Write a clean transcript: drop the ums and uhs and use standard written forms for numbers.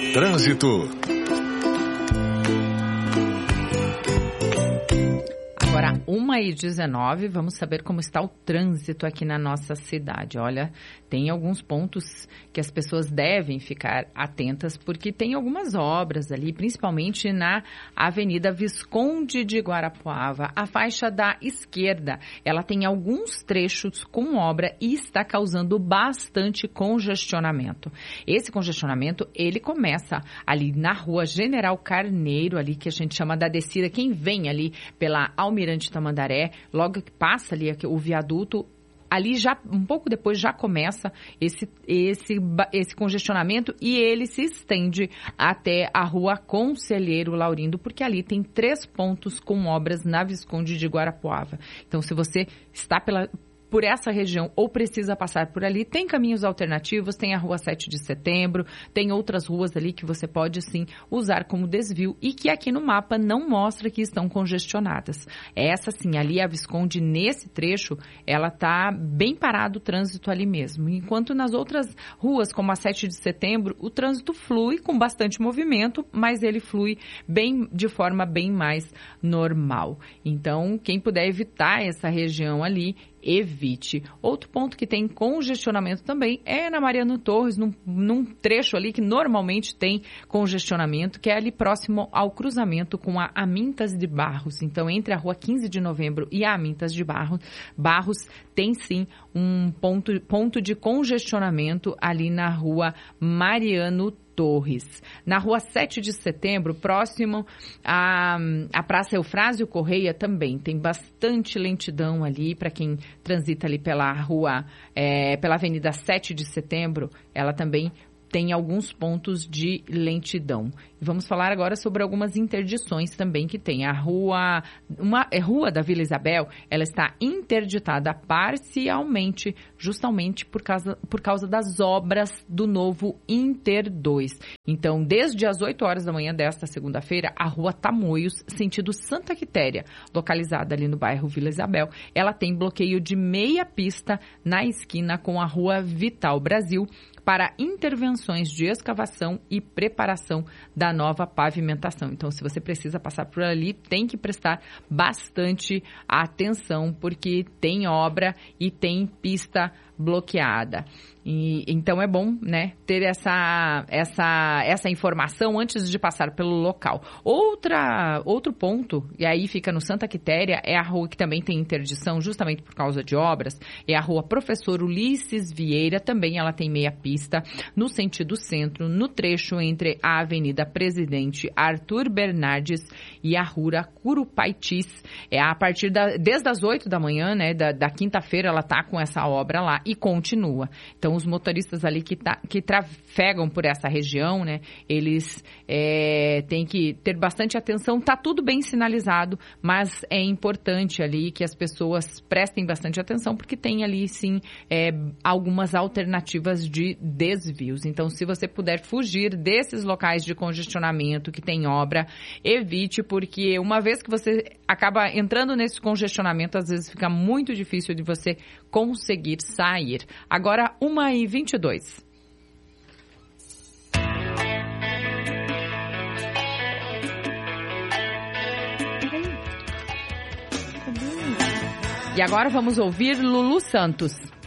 Trânsito. Agora, 1h19, vamos saber como está o trânsito aqui na nossa cidade. Olha, tem alguns pontos que as pessoas devem ficar atentas, porque tem algumas obras ali, principalmente na Avenida Visconde de Guarapuava. A faixa da esquerda, ela tem alguns trechos com obra e está causando bastante congestionamento. Esse congestionamento, ele começa ali na Rua General Carneiro, ali que a gente chama da descida, quem vem ali pela Almirante Tamandaré, logo que passa ali o viaduto, ali já, um pouco depois, já começa esse congestionamento e ele se estende até a Rua Conselheiro Laurindo, porque ali tem 3 pontos com obras na Visconde de Guarapuava. Então, se você está por essa região ou precisa passar por ali, tem caminhos alternativos, tem a Rua 7 de Setembro, tem outras ruas ali que você pode sim usar como desvio e que aqui no mapa não mostra que estão congestionadas. Essa sim, ali a Visconde, nesse trecho, ela tá bem parado o trânsito ali mesmo. Enquanto nas outras ruas, como a 7 de Setembro, o trânsito flui com bastante movimento, mas ele flui de forma bem mais normal. Então, quem puder evitar essa região ali, evite. Outro ponto que tem congestionamento também é na Mariano Torres, num trecho ali que normalmente tem congestionamento, que é ali próximo ao cruzamento com a Amintas de Barros. Então, entre a Rua 15 de Novembro e a Amintas de Barros, tem sim um ponto de congestionamento ali na Rua Mariano Torres. Na Rua 7 de Setembro, próximo à Praça Eufrásio Correia, também tem bastante lentidão ali para quem transita ali pela pela Avenida 7 de Setembro, ela também tem alguns pontos de lentidão. Vamos falar agora sobre algumas interdições também que tem. A rua da Vila Isabel, ela está interditada parcialmente, justamente por causa das obras do novo Inter 2. Então, desde as 8 horas da manhã desta segunda-feira, a Rua Tamoios, sentido Santa Quitéria, localizada ali no bairro Vila Isabel, ela tem bloqueio de meia pista na esquina com a Rua Vital Brasil, para intervenções de escavação e preparação da nova pavimentação. Então, se você precisa passar por ali, tem que prestar bastante atenção, porque tem obra e tem pista bloqueada. Então, é bom, né, ter essa informação antes de passar pelo local. Outro ponto, e aí fica no Santa Quitéria, é a rua que também tem interdição, justamente por causa de obras, é a Rua Professor Ulisses Vieira, também ela tem meia pista, no sentido centro, no trecho entre a Avenida Presidente Arthur Bernardes e a Rua Curupaitis. É a partir desde as 8 da manhã, né, da quinta-feira, ela tá com essa obra lá e continua. Então, os motoristas ali que trafegam por essa região, né, eles têm que ter bastante atenção. Tá tudo bem sinalizado, mas é importante ali que as pessoas prestem bastante atenção, porque tem ali, sim, algumas alternativas de desvios. Então, se você puder fugir desses locais de congestionamento que tem obra, evite, porque uma vez que você acaba entrando nesse congestionamento, às vezes fica muito difícil de você conseguir sair. Agora, 1h22. E agora vamos ouvir Lulu Santos.